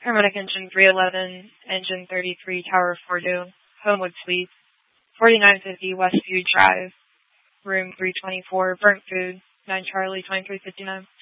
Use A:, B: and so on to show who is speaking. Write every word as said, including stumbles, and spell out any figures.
A: Paramedic Engine three eleven, Engine thirty-three, Tower four two, Homewood Suites, forty-nine fifty Westview Drive, Room three twenty-four, Burnt Food, nine Charlie, twenty-three fifty-nine.